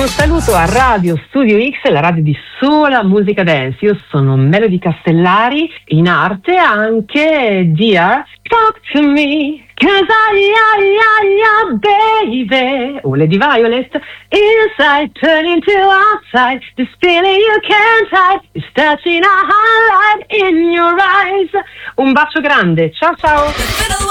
Un saluto a Radio Studio X, la radio di sola musica dance. Io sono Melody Castellari, in arte anche Dear Talk to Me, 'cause baby. O Lady Violet, inside turning to outside, this feeling you can't hide, is touching a highlight in your eyes. Un bacio grande, ciao ciao.